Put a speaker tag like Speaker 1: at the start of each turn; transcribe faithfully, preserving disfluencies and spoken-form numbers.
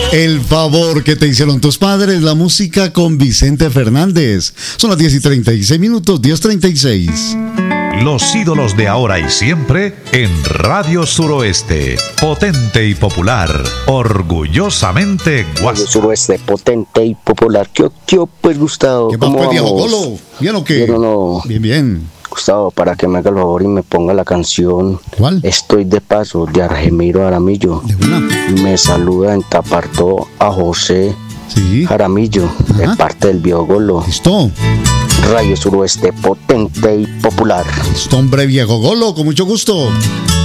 Speaker 1: El favor que te hicieron tus padres, la música con Vicente Fernández. Son las diez y treinta y seis minutos, diez treinta y seis.
Speaker 2: Los ídolos de ahora y siempre en Radio Suroeste. Potente y popular. Orgullosamente
Speaker 3: Radio Suroeste, potente y popular. ¿Qué, qué pues, Gustavo?
Speaker 1: ¿Qué
Speaker 3: ¿Cómo
Speaker 1: más, Diego
Speaker 3: vamos?
Speaker 1: Golo? ¿Bien o qué?
Speaker 3: Bien o no.
Speaker 1: Bien, bien.
Speaker 3: Gustavo, para que me haga el favor y me ponga la canción.
Speaker 1: ¿Cuál?
Speaker 3: Estoy de paso, de Argemiro Aramillo.
Speaker 1: De una.
Speaker 3: Me saluda en Tapartó a José
Speaker 1: Sí.
Speaker 3: Jaramillo, de
Speaker 1: Ajá.
Speaker 3: parte del Biogolo.
Speaker 1: Listo.
Speaker 3: Radio Suroeste, potente y popular.
Speaker 1: Listo, hombre, Diego Golo, con mucho gusto.